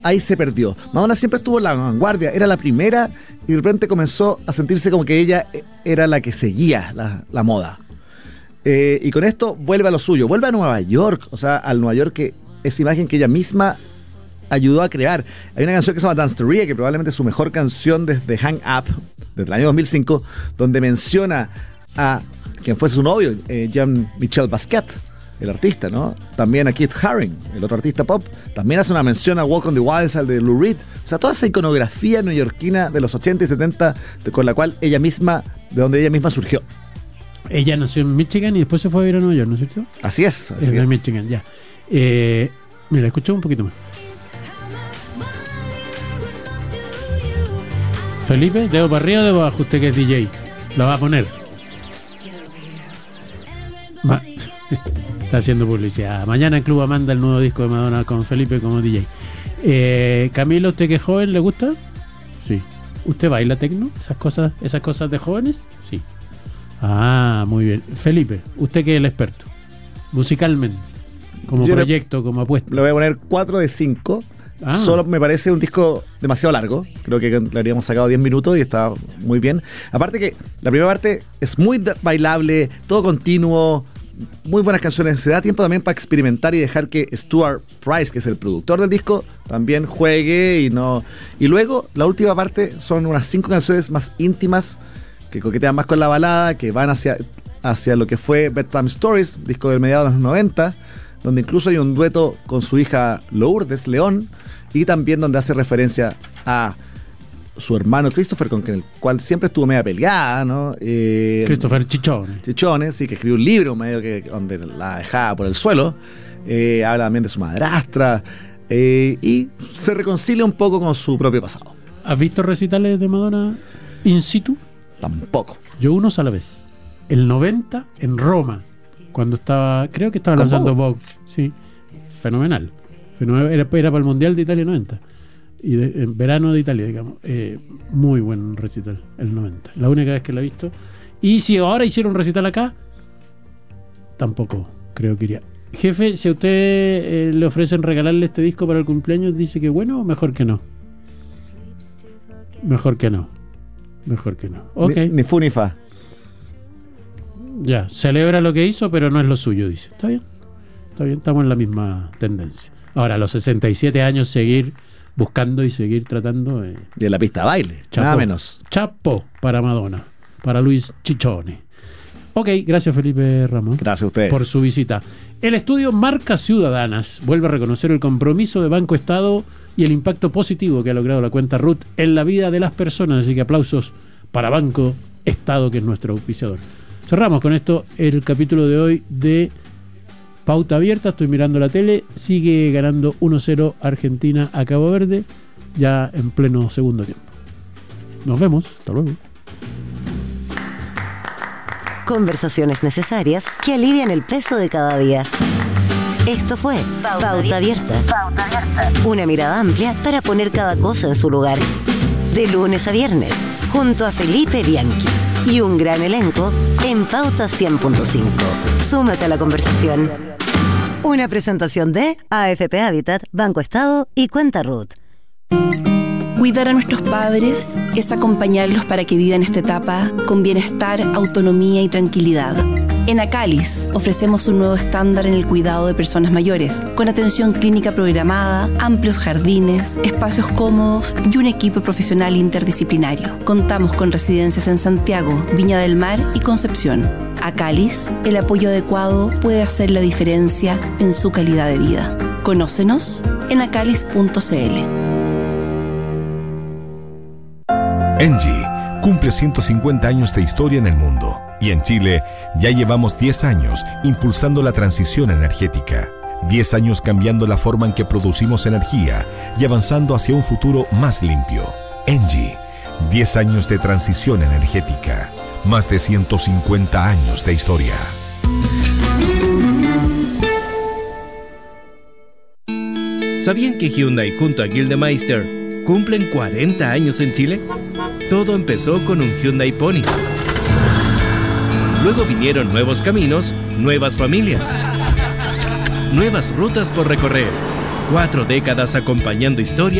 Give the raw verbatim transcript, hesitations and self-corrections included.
ahí se perdió. Madonna siempre estuvo en la vanguardia, era la primera y de repente comenzó a sentirse como que ella era la que seguía la, la moda. Eh, y con esto vuelve a lo suyo, vuelve a Nueva York, o sea, al Nueva York que esa imagen que ella misma ayudó a crear. Hay una canción que se llama Danceteria, que probablemente es su mejor canción desde Hang Up, desde el año dos mil cinco, donde menciona a quien fue su novio, eh, Jean-Michel Basquiat, el artista, ¿no? También a Keith Haring, el otro artista pop. También hace una mención a Walk on the Wilds, al de Lou Reed. O sea, toda esa iconografía neoyorquina de los ochenta y setenta, de, con la cual ella misma, de donde ella misma surgió. Ella nació en Michigan y después se fue a vivir a Nueva York, ¿no es cierto? Así es. Así en es. Michigan, ya. Eh, mira, escucha un poquito más. Felipe, ¿dedo para arriba o dedo para abajo? Usted que es D J, lo va a poner. Ma- Está haciendo publicidad. Mañana en Club Amanda el nuevo disco de Madonna con Felipe como D J. Eh, Camilo, ¿usted que es joven le gusta? Sí. ¿Usted baila tecno? ¿Esas cosas, esas cosas de jóvenes? Sí. Ah, muy bien. Felipe, ¿usted que es el experto? Musicalmente, como Yo proyecto, le, como apuesta. Le voy a poner cuatro de cinco. Ah. Solo me parece un disco demasiado largo. Creo que le habríamos sacado diez minutos y está muy bien. Aparte que la primera parte es muy bailable, todo continuo, muy buenas canciones. Se da tiempo también para experimentar y dejar que Stuart Price, que es el productor del disco, también juegue y no. Y luego la última parte son unas cinco canciones más íntimas que coquetean más con la balada, que van hacia, hacia lo que fue Bedtime Stories, disco del mediados de los noventa, donde incluso hay un dueto con su hija Lourdes León, y también donde hace referencia a su hermano Christopher, con el cual siempre estuvo media peleada, ¿no? Eh, Christopher Chichone. Chichone, sí, que escribió un libro medio que donde la dejaba por el suelo. Eh, habla también de su madrastra eh, y se reconcilia un poco con su propio pasado. ¿Has visto recitales de Madonna in situ? Tampoco. Yo unos a la vez. El noventa en Roma, cuando estaba, creo que estaba ¿Con lanzando Bob? Vogue. Sí, fenomenal. Fenomenal. Era, era para el Mundial de Italia noventa. Y de, en verano de Italia, digamos. Eh, muy buen recital, el noventa. La única vez que la he visto. Y si ahora hicieron un recital acá, tampoco creo que iría. Jefe, si a usted eh, le ofrecen regalarle este disco para el cumpleaños, ¿dice que bueno o mejor que no? Mejor que no. Mejor que no. Ok. Ni, ni fu ni fa. Ya, celebra lo que hizo, pero no es lo suyo, dice. Está bien. Está bien, estamos en la misma tendencia. Ahora, a los sesenta y siete años, seguir buscando y seguir tratando. Eh, de la pista de baile, chapo, nada menos. Chapo para Madonna, para Luis Chichone. Ok, gracias Felipe Ramos. Gracias a ustedes por su visita. El estudio Marcas Ciudadanas vuelve a reconocer el compromiso de Banco Estado y el impacto positivo que ha logrado la cuenta R U T en la vida de las personas. Así que aplausos para Banco Estado, que es nuestro auspiciador. Cerramos con esto el capítulo de hoy de Pauta Abierta. Estoy mirando la tele. Sigue ganando uno cero Argentina a Cabo Verde, ya en pleno segundo tiempo. Nos vemos. Hasta luego. Conversaciones necesarias que alivian el peso de cada día. Esto fue Pauta, Pauta Abierta. Pauta Abierta. Una mirada amplia para poner cada cosa en su lugar. De lunes a viernes, junto a Felipe Bianchi y un gran elenco en Pauta cien punto cinco. Súmate a la conversación. Una presentación de A F P Habitat, Banco Estado y Cuenta R U T. Cuidar a nuestros padres es acompañarlos para que vivan esta etapa con bienestar, autonomía y tranquilidad. En Acalis ofrecemos un nuevo estándar en el cuidado de personas mayores, con atención clínica programada, amplios jardines, espacios cómodos y un equipo profesional interdisciplinario. Contamos con residencias en Santiago, Viña del Mar y Concepción. Acalis, el apoyo adecuado puede hacer la diferencia en su calidad de vida. Conócenos en acalis punto c l. Engie cumple ciento cincuenta años de historia en el mundo y en Chile ya llevamos diez años impulsando la transición energética. diez años cambiando la forma en que producimos energía y avanzando hacia un futuro más limpio. Engie, diez años de transición energética, más de ciento cincuenta años de historia. ¿Sabían que Hyundai junto a Gildemeister cumplen cuarenta años en Chile? Todo empezó con un Hyundai Pony. Luego vinieron nuevos caminos, nuevas familias, nuevas rutas por recorrer Cuatro décadas acompañando historias